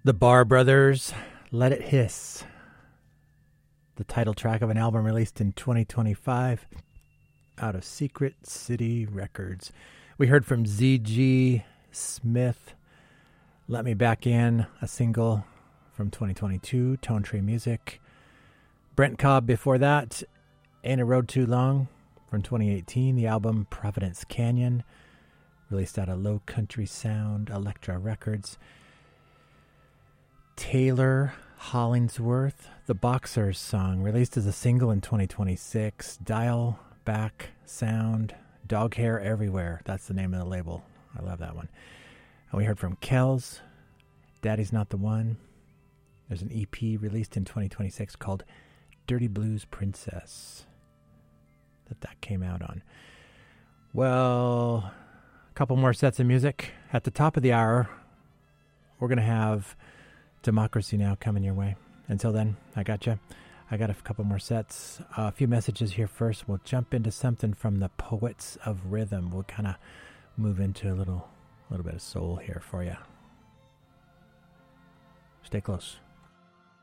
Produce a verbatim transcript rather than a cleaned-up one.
The Bar Brothers, Let It Hiss. The title track of an album released in twenty twenty-five out of Secret City Records. We heard from Z G Smith, Let Me Back In, a single from twenty twenty-two, Tone Tree Music. Brent Cobb before that, Ain't a Road Too Long from twenty eighteen, the album Providence Canyon, released out of Low Country Sound, Elektra Records. Taylor Hollingsworth, The Boxers song, released as a single in twenty twenty-six. Dial Back Sound, Dog Hair Everywhere. That's the name of the label. I love that one. And we heard from Kells, Daddy's Not the One. There's an E P released in twenty twenty-six called Dirty Blues Princess that that came out on. Well, a couple more sets of music. At the top of the hour, we're going to have Democracy Now! Coming your way. Until then, I got you. I got a couple more sets. Uh, a few messages here first. We'll jump into something from the Poets of Rhythm. We'll kind of move into a little, little bit of soul here for you. Stay close.